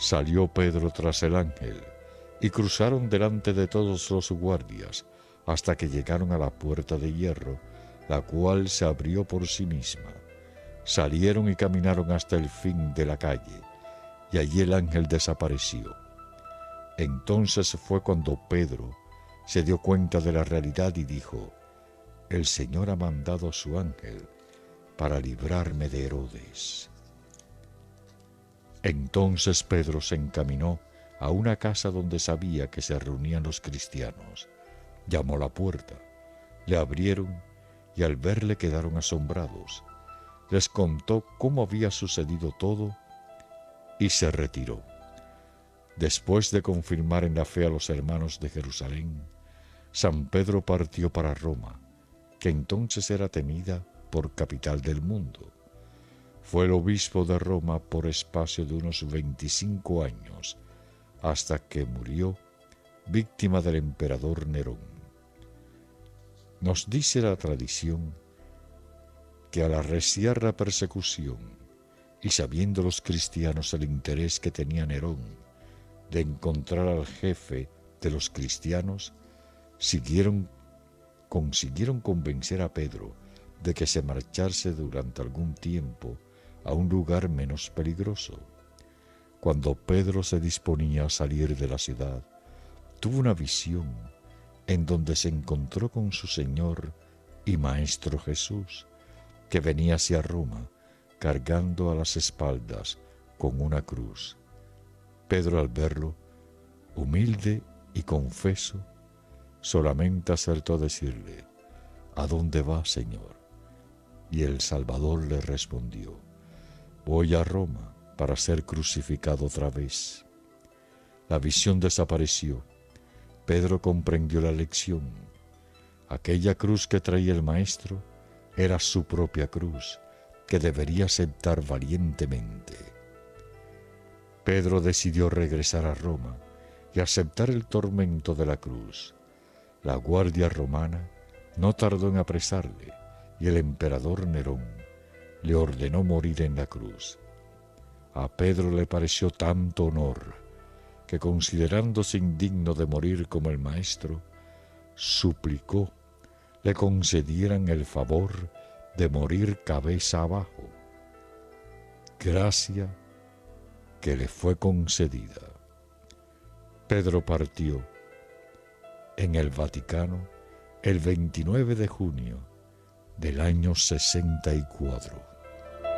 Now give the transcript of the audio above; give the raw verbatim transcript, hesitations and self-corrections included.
Salió Pedro tras el ángel, y cruzaron delante de todos los guardias, hasta que llegaron a la puerta de hierro, la cual se abrió por sí misma. Salieron y caminaron hasta el fin de la calle, y allí el ángel desapareció. Entonces fue cuando Pedro se dio cuenta de la realidad y dijo: el Señor ha mandado a su ángel para librarme de Herodes. Entonces Pedro se encaminó a una casa donde sabía que se reunían los cristianos. Llamó a la puerta, le abrieron y al verle quedaron asombrados. Les contó cómo había sucedido todo y se retiró. Después de confirmar en la fe a los hermanos de Jerusalén, San Pedro partió para Roma, que entonces era tenida por capital del mundo. Fue el obispo de Roma por espacio de unos veinticinco años, hasta que murió víctima del emperador Nerón. Nos dice la tradición que al arreciar la persecución y sabiendo los cristianos el interés que tenía Nerón de encontrar al jefe de los cristianos, siguieron, consiguieron convencer a Pedro de que se marchase durante algún tiempo a un lugar menos peligroso. Cuando Pedro se disponía a salir de la ciudad, tuvo una visión en donde se encontró con su Señor y Maestro Jesús, que venía hacia Roma cargando a las espaldas con una cruz. Pedro, al verlo, humilde y confeso, solamente acertó a decirle: ¿a dónde va, Señor? Y el Salvador le respondió: voy a Roma para ser crucificado otra vez. La visión desapareció. Pedro comprendió la lección. Aquella cruz que traía el Maestro era su propia cruz, que debería aceptar valientemente. Pedro decidió regresar a Roma y aceptar el tormento de la cruz. La guardia romana no tardó en apresarle, y el emperador Nerón le ordenó morir en la cruz. A Pedro le pareció tanto honor que, considerándose indigno de morir como el Maestro, suplicó le concedieran el favor de morir cabeza abajo, gracia que le fue concedida. Pedro partió en el Vaticano el veintinueve de junio del año sesenta y cuatro.